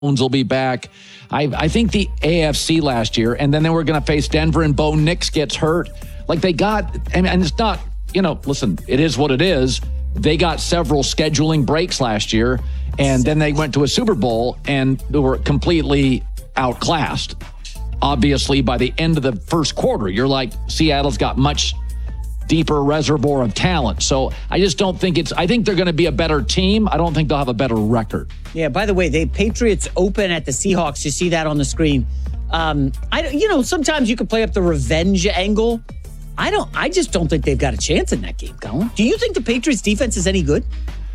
will be back. I think the AFC last year, and then they were going to face Denver, and Bo Nix gets hurt. Like they got, and it's not, listen, it is what it is. They got several scheduling breaks last year, and then they went to a Super Bowl, and they were completely outclassed. Obviously, by the end of the first quarter, you're like, Seattle's got much deeper reservoir of talent. So I just don't think I think they're going to be a better team. I don't think they'll have a better record. Yeah, by the way, the Patriots open at the Seahawks. You see that on the screen. Sometimes you can play up the revenge angle. I just don't think they've got a chance in that game, Colin. Do you think the Patriots defense is any good?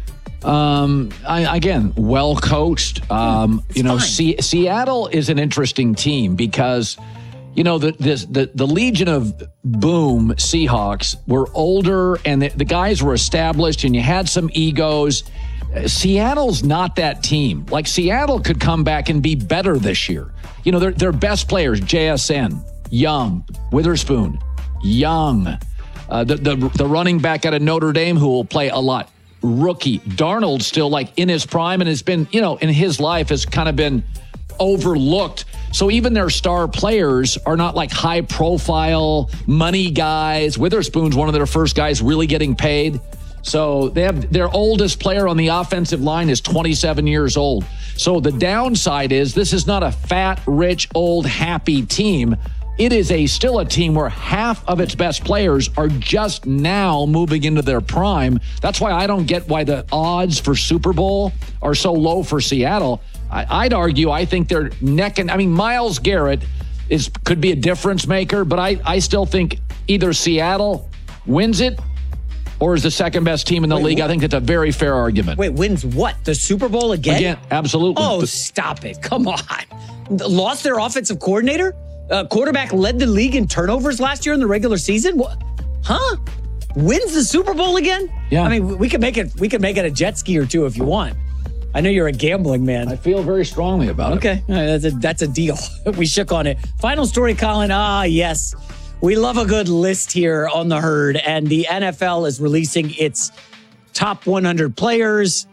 Again, well coached. Seattle is an interesting team because the Legion of Boom Seahawks were older, and the guys were established, and you had some egos. Seattle's not that team. Like, Seattle could come back and be better this year. Their best players, JSN, Young, Witherspoon, Young, the running back out of Notre Dame who will play a lot. Rookie Darnold, still like in his prime, and has been, in his life has kind of been overlooked. So even their star players are not like high profile money guys. Witherspoon's one of their first guys really getting paid. So they have their oldest player on the offensive line is 27 years old. So the downside is this is not a fat, rich, old, happy team. It is still a team where half of its best players are just now moving into their prime. That's why I don't get why the odds for Super Bowl are so low for Seattle. I'd argue I think they're Myles Garrett could be a difference maker, but I still think either Seattle wins it or is the second best team in the league. I think that's a very fair argument. Wait, wins what? The Super Bowl again? Again, absolutely. Oh, stop it. Come on. Lost their offensive coordinator? Quarterback led the league in turnovers last year in the regular season? What? Huh? Wins the Super Bowl again? Yeah. I mean, we could make it a jet ski or two if you want. I know you're a gambling man. I feel very strongly about it. Okay, that's a deal. We shook on it. Final story, Colin. Yes. We love a good list here on the Herd, and the NFL is releasing its top 100 players.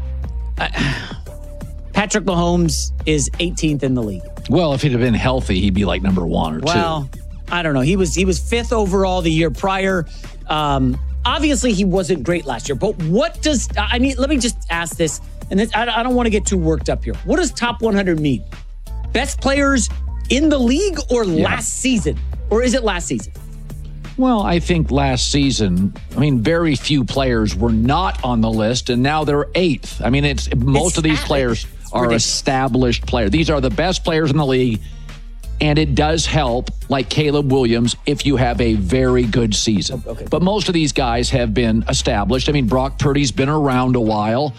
Patrick Mahomes is 18th in the league. Well, if he'd have been healthy, he'd be like number 1 or 2. Well, I don't know. He was 5th overall the year prior. Obviously, he wasn't great last year. But let me just ask this, and I don't want to get too worked up here. What does top 100 mean? Best players in the league or last season? Or is it last season? Well, I think last season, very few players were not on the list, and now they're 8th. Most of these players are established players. These are the best players in the league, and it does help, like Caleb Williams, if you have a very good season. Okay. But most of these guys have been established. Brock Purdy's been around a while.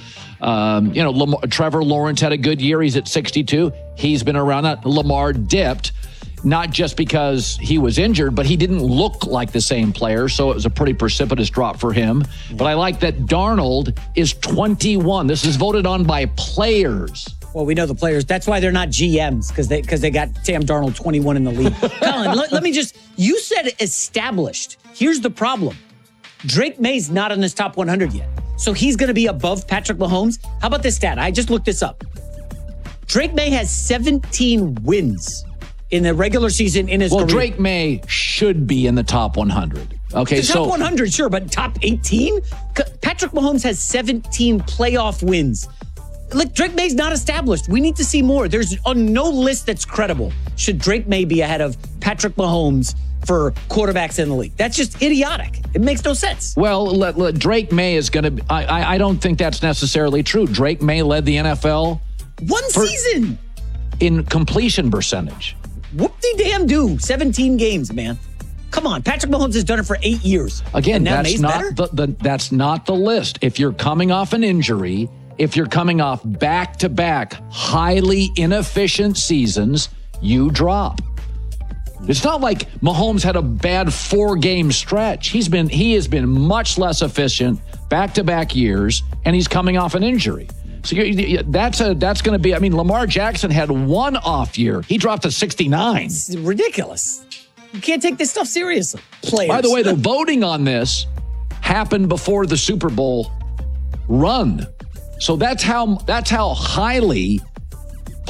Trevor Lawrence had a good year. He's at 62. He's been around. Lamar dipped. Not just because he was injured, but he didn't look like the same player, so it was a pretty precipitous drop for him. But I like that Darnold is 21. This is voted on by players. Well, we know the players. That's why they're not GMs, because they got Sam Darnold 21 in the league. Colin, let me you said established. Here's the problem. Drake May's not on this top 100 yet, so he's going to be above Patrick Mahomes. How about this stat? I just looked this up. Drake May has 17 wins in the regular season in his career. Drake May should be in the top 100. Okay, the top 100, sure, but top 18? Patrick Mahomes has 17 playoff wins. Look, Drake May's not established. We need to see more. There's on no list that's credible. Should Drake May be ahead of Patrick Mahomes for quarterbacks in the league? That's just idiotic. It makes no sense. Well, Drake May is going to... I don't think that's necessarily true. Drake May led the NFL... One season! In completion percentage. Whoop-de-damn do. 17 games, man. Come on. Patrick Mahomes has done it for 8 years. Again, that's not the list. If you're coming off an injury, if you're coming off back-to-back highly inefficient seasons, you drop. It's not like Mahomes had a bad 4-game stretch. He has been much less efficient back-to-back years, and he's coming off an injury. So that's going to be, Lamar Jackson had one off year. He dropped to 69. It's ridiculous. You can't take this stuff seriously. Players. By the way, the voting on this happened before the Super Bowl run. So that's how highly